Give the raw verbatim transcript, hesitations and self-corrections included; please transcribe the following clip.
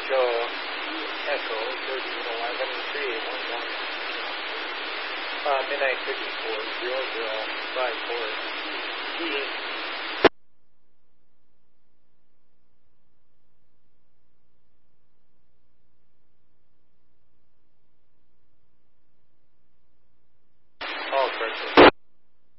Joe Echo, thirteen eleven, three eight one one. Uh, midnight fifty-four, zero zero five four.